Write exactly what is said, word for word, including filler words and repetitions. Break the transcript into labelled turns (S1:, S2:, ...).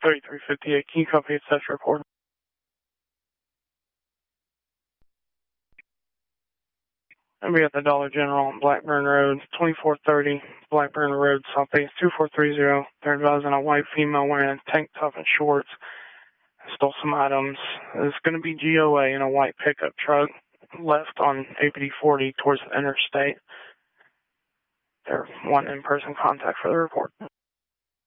S1: thirty-three fifty-eight. Can you copy such report? I'll be at the Dollar General on Blackburn Road, twenty-four thirty Blackburn Road, Southeast two four three zero. They're advising a white female wearing a tank top and shorts. Stole some items. It's going to be G O A in a white pickup truck left on A P D forty towards the interstate. They're wanting in-person contact for the report.